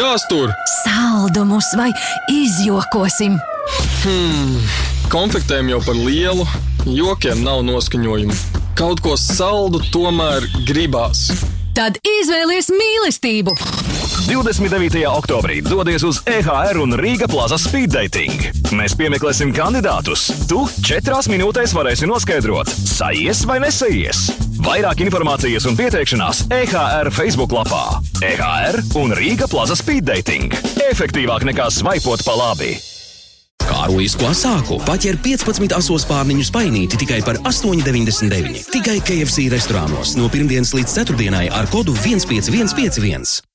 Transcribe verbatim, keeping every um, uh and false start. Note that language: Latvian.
Kas tur? Saldumus vai izjokosim? Hmm, konfektēm jau par lielu, jokiem nav noskaņojumu. Kaut ko saldu tomēr gribās. Tad izvēlies mīlestību! divdesmit devītajā oktobrī dodies uz E H R un Rīga Plaza Speed Dating. Mēs piemeklēsim kandidātus. Tu četrās minūtēs varēsi noskaidrot, sajies vai nesajies. Vairāk informācijas un pieteikšanās E H R Facebook lapā. E H R un Rīga Plaza Speed Dating. Efektīvāk nekā svaipot pa labi. Kārojisko asāku paķer piecpadsmit asos pārniņu spainīti tikai par astoņi deviņdesmit deviņi. Tikai K F C restorānos no pirmdienas līdz ceturtdienai ar kodu viens pieci viens pieci viens.